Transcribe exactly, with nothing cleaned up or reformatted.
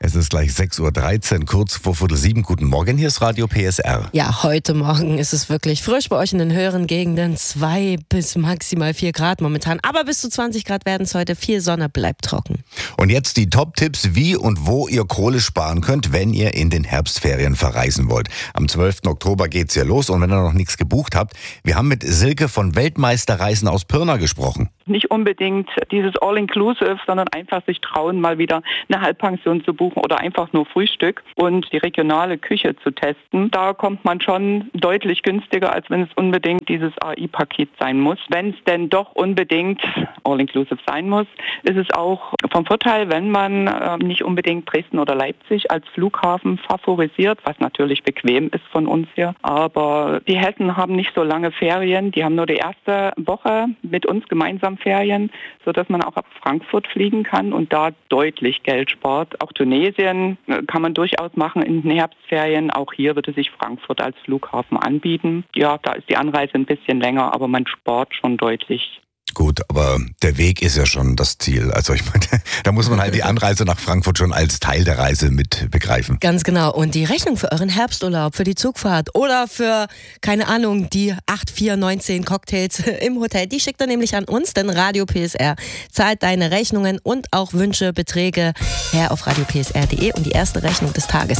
Es ist gleich sechs Uhr dreizehn, kurz vor Viertel sieben. Guten Morgen, hier ist Radio P S R. Ja, heute Morgen ist es wirklich frisch bei euch in den höheren Gegenden. Zwei bis maximal vier Grad momentan. Aber bis zu zwanzig Grad werden es heute. Viel Sonne, bleibt trocken. Und jetzt die Top-Tipps, wie und wo ihr Kohle sparen könnt, wenn ihr in den Herbstferien verreisen wollt. Am zwölften Oktober geht's hier los. Und wenn ihr noch nichts gebucht habt, wir haben mit Silke von Weltmeisterreisen aus Pirna gesprochen. Nicht unbedingt dieses All-Inclusive, sondern einfach sich trauen, mal wieder eine Halbpension zu buchen oder einfach nur Frühstück und die regionale Küche zu testen. Da kommt man schon deutlich günstiger, als wenn es unbedingt dieses A I-Paket sein muss. Wenn es denn doch unbedingt All-Inclusive sein muss, ist es auch vom Vorteil, wenn man äh, nicht unbedingt Dresden oder Leipzig als Flughafen favorisiert, was natürlich bequem ist von uns hier. Aber die Hessen haben nicht so lange Ferien, die haben nur die erste Woche mit uns gemeinsam Ferien, sodass man auch ab Frankfurt fliegen kann und da deutlich Geld spart. Auch Tunesien kann man durchaus machen in den Herbstferien. Auch hier würde sich Frankfurt als Flughafen anbieten. Ja, da ist die Anreise ein bisschen länger, aber man spart schon deutlich. Gut, aber der Weg ist ja schon das Ziel. Also ich meine, da muss man halt die Anreise nach Frankfurt schon als Teil der Reise mit begreifen. Ganz genau. Und die Rechnung für euren Herbsturlaub, für die Zugfahrt oder für, keine Ahnung, die acht, vier, neunzehn Cocktails im Hotel, die schickt ihr nämlich an uns, denn Radio P S R zahlt deine Rechnungen und auch Wünsche, Beträge her auf radio p s r punkt d e und die erste Rechnung des Tages